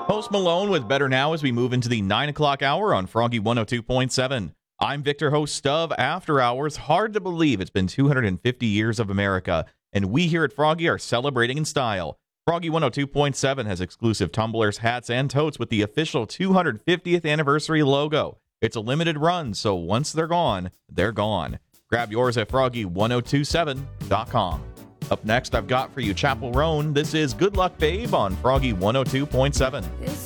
Post Malone with Better Now as we move into the 9 o'clock hour on Froggy 102.7. I'm Victor, host of After Hours. Hard to believe it's been 250 years of America, and we here at Froggy are celebrating in style. Froggy 102.7 has exclusive tumblers, hats, and totes with the official 250th anniversary logo. It's a limited run, so once they're gone, they're gone. Grab yours at froggy1027.com. Up next, I've got for you Chapel Roan. This is Good Luck Babe on Froggy 102.7.